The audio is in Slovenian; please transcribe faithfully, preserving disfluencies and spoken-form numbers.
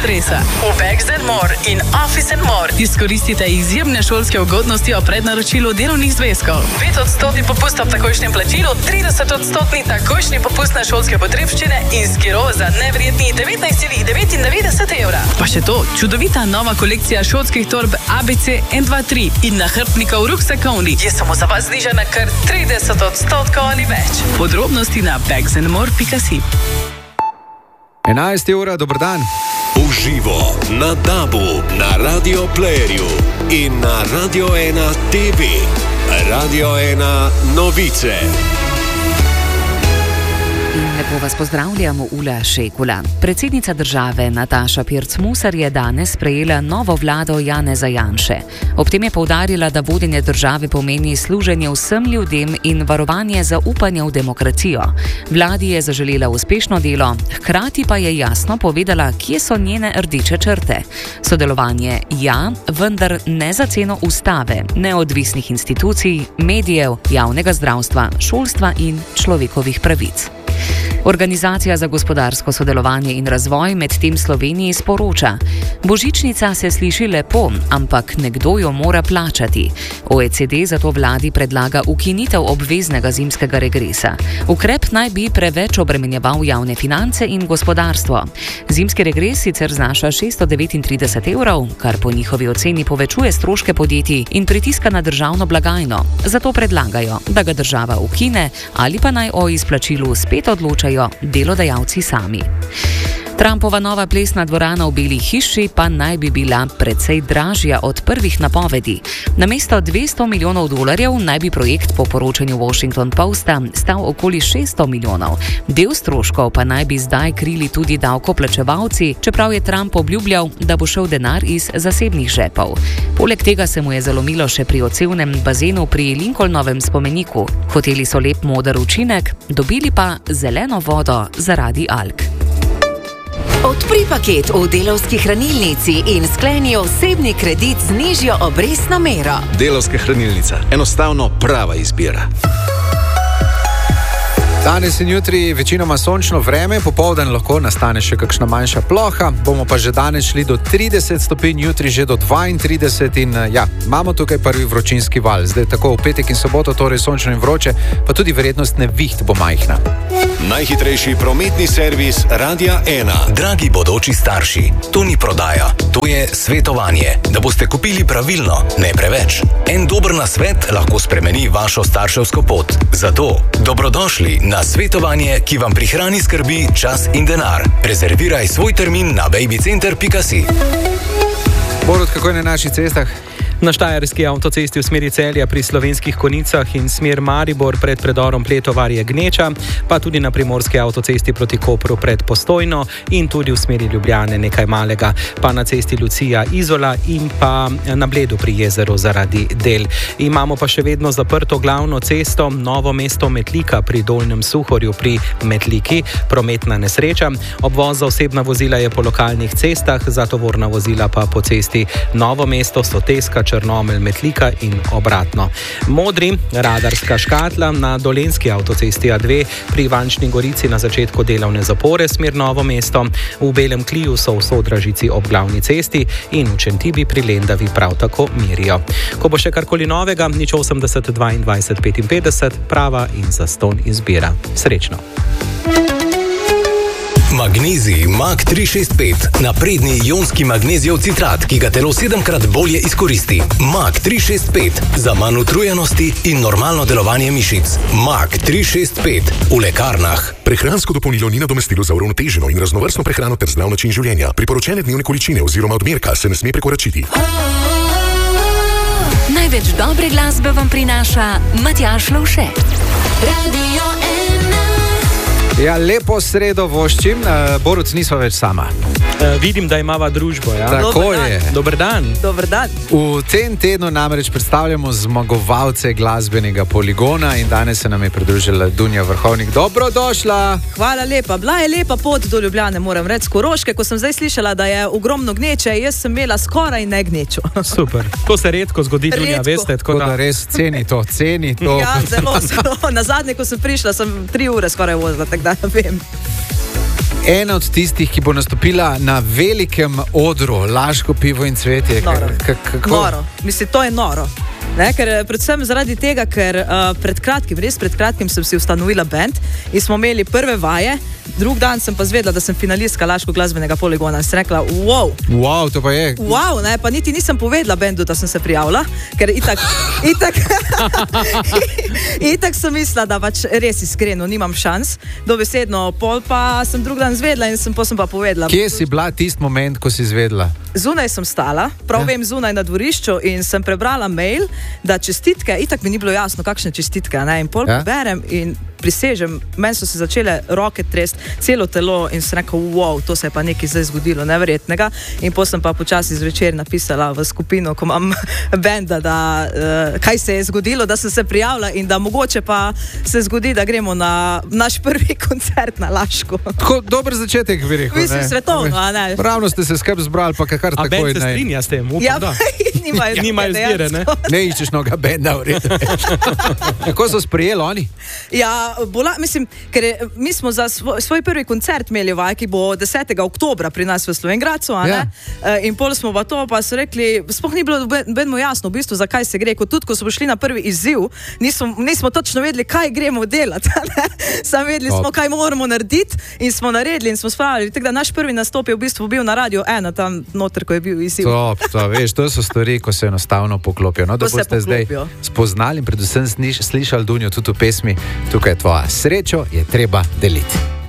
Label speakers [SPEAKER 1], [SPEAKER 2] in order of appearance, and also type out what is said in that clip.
[SPEAKER 1] stresa. V Bags and More in Office and More izkoristite izjemne šolske ugodnosti o prednaročilu delovnih zvezkov. pet odstotni popust ob takojšnjem plačilu, trideset odstotni takojšnji popust na šolske potrebščine in skiro za nevredni devetnajst celih devetindevetdeset evra. Pa še to, čudovita nova kolekcija šolskih torb A B C en dva tri in nahrbtnikov ruksakovni je samo za vas znižana kar trideset odstotkov ali več. Podrobnosti na bags and more pika si.
[SPEAKER 2] enajsta ura, dober dan.
[SPEAKER 3] Uživo na Dabu, na Radio Playerju in na Radio ena T V. Radio ena novice.
[SPEAKER 4] In lepo vas pozdravljamo, Ula Šekula. Predsednica države Nataša Pirc-Musar je danes sprejela novo vlado Janeza Janše. Ob tem je poudarila, da vodenje države pomeni služenje vsem ljudem in varovanje zaupanja v demokracijo. Vladi je zaželela uspešno delo, hkrati pa je jasno povedala, kje so njene rdeče črte. Sodelovanje ja, vendar ne za ceno ustave, neodvisnih institucij, medijev, javnega zdravstva, šolstva in človekovih pravic. Organizacija za gospodarsko sodelovanje in razvoj medtem Sloveniji sporoča: božičnica se sliši lepo, ampak nekdo jo mora plačati. O E C D zato vladi predlaga ukinitev obveznega zimskega regresa. Ukrep naj bi preveč obremenjeval javne finance in gospodarstvo. Zimski regres sicer znaša šeststo devetintrideset evrov, kar po njihovi oceni povečuje stroške podjetij in pritiska na državno blagajno. Zato predlagajo, da ga država ukine ali pa naj o izplačilu spet odločajo delodajalci sami. Trumpova nova plesna dvorana v Beli hiši pa naj bi bila precej dražja od prvih napovedi. Namesto dvesto milijonov dolarjev naj bi projekt po poročanju Washington Posta stal okoli šeststo milijonov. Del stroškov pa naj bi zdaj krili tudi davkoplačevalci, čeprav je Trump obljubljal, da bo šel denar iz zasebnih žepov. Poleg tega se mu je zalomilo še pri odsevnem bazenu pri Lincolnovem spomeniku. Hoteli so lep moder učinek, dobili pa zeleno vodo zaradi alg.
[SPEAKER 5] Odpri paket v Delavski hranilnici in skleni osebni kredit z nižjo obrestno mero.
[SPEAKER 6] Delavska hranilnica. Enostavno prava izbira.
[SPEAKER 2] Danes in jutri večinoma sončno vreme, popoldan lahko nastane še kakšna manjša ploha, bomo pa že danes šli do trideset stopinj, jutri že do dvaintrideset in ja, imamo tukaj prvi vročinski val. Zdaj tako v petek in soboto, torej sončno in vroče, pa tudi verjetnost neviht bo majhna.
[SPEAKER 3] Najhitrejši prometni servis Radia ena.
[SPEAKER 7] Dragi bodoči starši, to ni prodaja, to je svetovanje, da boste kupili pravilno, ne preveč. En dober nasvet lahko spremeni vašo starševsko pot. Zato dobrodošli na svetovanje, ki vam prihrani skrbi, čas in denar. Rezerviraj svoj termin na babycenter pika si.
[SPEAKER 2] Borut, kako je na naših cestah?
[SPEAKER 8] Na štajerski avtocesti v smeri Celja pri Slovenskih Konicah in smer Maribor pred predorom Pletovarje Gneča, pa tudi na primorski avtocesti proti Kopru pred Postojno in tudi v smeri Ljubljane nekaj malega, pa na cesti Lucija Izola in pa na Bledu pri jezeru zaradi del. Imamo pa še vedno zaprto glavno cesto Novo mesto Metlika pri Dolnjem Suhorju pri Metliki, prometna nesreča. Obvoz za osebna vozila je po lokalnih cestah, za tovorna vozila pa po cesti Novo mesto Soteska Črnomelj Metlika in obratno. Modri, radarska škatla na Dolenjski avtocesti A dve pri Ivančni Gorici na začetku delovne zapore smer Novo mesto. V Belem Kliju so v Sodražici ob glavni cesti in v Čentibi pri Lendavi prav tako mirijo. Ko bo še karkoli novega, nič osemdeset dvaindvajset petinpetdeset, prava in zastonj izbira. Srečno!
[SPEAKER 7] Magnezij Mag tri šest pet. Napredni ionski magnezijev citrat, ki ga telo sedemkrat bolje izkoristi. Mag tri šest pet. Za manj utrujenosti in normalno delovanje mišic. Mag tri šest pet. V lekarnah.
[SPEAKER 9] Prehransko dopolnilo ni nadomestilo za uravnoteženo in raznovrstno prehrano ter zdrav način življenja. Priporočene dnevne količine oziroma odmerka se ne sme prekoračiti.
[SPEAKER 5] Največ dobre glasbe vam prinaša Matjaž Lovše. Radio ena.
[SPEAKER 2] Ja, lepo sredo voščim. Uh, Boruc, nisva več sama.
[SPEAKER 8] Uh, vidim, da imava družbo, ja?
[SPEAKER 2] Tako je.
[SPEAKER 8] Dober dan.
[SPEAKER 10] Dober dan.
[SPEAKER 2] V tem tednu namreč predstavljamo zmagovalce glasbenega poligona in danes se nam je pridružila Dunja Vrhovnik. Dobrodošla!
[SPEAKER 10] Hvala lepa. Bila je lepa pot do Ljubljane, moram reči, z Koroške. Ko sem zdaj slišala, da je ogromno gneče, jaz sem imela skoraj ne gnečo.
[SPEAKER 8] Super. To se redko zgodi, Dunja, veste. Tako
[SPEAKER 2] da... da res ceni to, ceni to.
[SPEAKER 10] Ja, zelo, zelo. Na zadnje, ko sem prišla, sem tri ure skoraj vozila, tako da vem.
[SPEAKER 2] ena od tistih, ki bo nastopila na velikem odru, Laško pivo in cvetje.
[SPEAKER 10] Noro.
[SPEAKER 2] K- kako?
[SPEAKER 10] Noro. Mislim, to je noro. Ne, ker, predvsem zaradi tega, ker uh, pred kratkim, res pred kratkim sem si ustanovila band in smo imeli prve vaje, drug dan sem pa zvedla, da sem finalistka Laško glasbenega poligona in sem rekla, wow,
[SPEAKER 2] Wow, to pa je.
[SPEAKER 10] wow, ne, pa niti nisem povedala bendu, da sem se prijavila, ker itak, itak, itak sem mislila, da pač res iskreno nimam šans, dobesedno, pol pa sem drug dan zvedla in sem, pol sem pa povedala.
[SPEAKER 2] Kje si bila tisti moment, ko si izvedela?
[SPEAKER 10] Zunaj sem stala, prav vem, zunaj na dvorišču in sem prebrala mail, da čestitke, itak mi ni bilo jasno, kakšne čestitke, ne, in pol
[SPEAKER 2] Ja.
[SPEAKER 10] berem in prisežem, meni so se začele roke trest, celo telo in sem rekel, wow, to se je pa nekaj zdaj zgodilo, neverjetnega, in pol sem pa počasi zvečer napisala v skupino, ko imam benda, da uh, kaj se je zgodilo, da sem se prijavila in da mogoče pa se zgodi, da gremo na naš prvi koncert na Laško.
[SPEAKER 2] Tako dober začetek, bi rekel.
[SPEAKER 10] Mislim,
[SPEAKER 2] ne?
[SPEAKER 10] svetovno, a ne?
[SPEAKER 2] Ravno ste se skrb zbrali, pa kar
[SPEAKER 8] A
[SPEAKER 2] takoj
[SPEAKER 8] Ben se
[SPEAKER 2] naj.
[SPEAKER 8] strinja s tem, upam,
[SPEAKER 10] Ja,
[SPEAKER 8] da.
[SPEAKER 10] nimajo
[SPEAKER 8] Nimajo izbire, ne?
[SPEAKER 2] Ne iščeš noga benda, v redu. Kako so sprejeli oni?
[SPEAKER 10] Ja, bola, mislim, ker je, mi smo za svoj, svoj prvi koncert imeli vaj, ki bo desetega oktobra pri nas v Slovenjgradcu, a ne?
[SPEAKER 2] Ja.
[SPEAKER 10] E, in pol smo pa to, pa so rekli, sploh ni bilo nobenemu jasno v bistvu, zakaj se gre, kot tudi, ko smo šli na prvi izziv, nismo, nismo točno vedeli, kaj gremo delati, a ne? Samo vedeli
[SPEAKER 2] Top.
[SPEAKER 10] smo, kaj moramo narediti in smo naredili in smo spravili. Tako da naš prvi nastop je v bistvu bil na Radio ena, tam noter, ko je bil izziv.
[SPEAKER 2] To, to, veš, to so stvari, ko se enostavno poklopijo. No, da
[SPEAKER 10] Ko se
[SPEAKER 2] boste zdaj
[SPEAKER 10] poklopijo.
[SPEAKER 2] spoznali in predvsem sniš, slišali Dunjo tudi v pesmi, tukaj je tvoja srečo, je treba deliti.